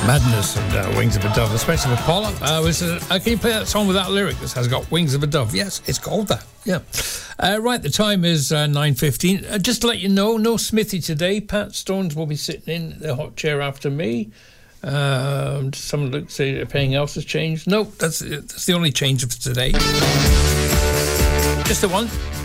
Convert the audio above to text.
Madness and Wings of a Dove, especially for Paula. Can you play that song with that lyric that has got Wings of a Dove? Yes, it's called that. Yeah. Right, the time is 9:15. Just to let you know, no Smithy today. Pat Stones will be sitting in the hot chair after me. Someone look say if anything else has changed. No, that's the only change of today. Just the one.